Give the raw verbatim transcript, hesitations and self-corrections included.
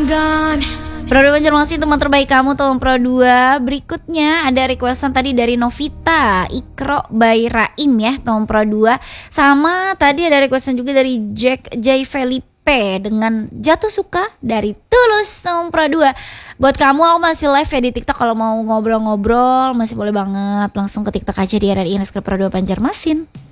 gone. Pro dua Banjarmasin, teman terbaik kamu, tolong Pro dua. Berikutnya ada requestan tadi dari Novita Ikro by Raim ya, tolong Pro dua. Sama tadi ada requestan juga dari Jack J Felipe dengan Jatuh Suka dari Tulus, tolong Pro dua. Buat kamu, aku masih live ya di TikTok, kalau mau ngobrol-ngobrol masih boleh banget, langsung ke TikTok aja di R R I underscore Pro dua Banjarmasin.